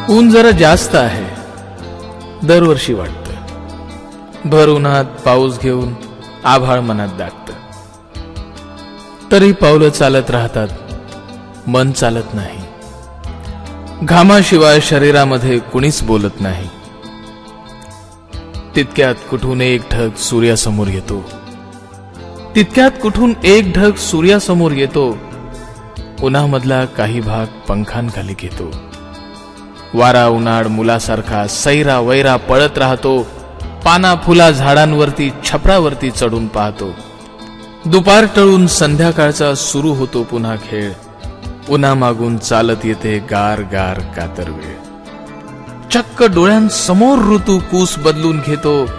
ऊन जरा जास्त आहे, दरवर्षी वाटतं. भर उन्हात पाऊस घेऊन आभाळ मनात दागतं. तरी पावलं चालत राहतात, मन चालत नाही. घामाशिवाय शरीरामध्ये कुणीच बोलत नाही. तितक्यात कुठून एक ढग सूर्यासमोर येतो. तितक्यात कुठून एक ढग सूर्यासमोर येतो. उन्हामधला काही भाग पंखांखाली घेतो. वारा उन्हाळ मुलासारखा सैरा वैरा पळत राहतो. पाना फुला झाडांवरती छपरावरती चढून पाहतो. दुपार टळून संध्याकाळचा सुरू होतो पुन्हा खेळ. उन्हामागून चालत येते गार गार कातर वेळ. चक्क डोळ्यांसमोर ऋतू कूस बदलून घेतो.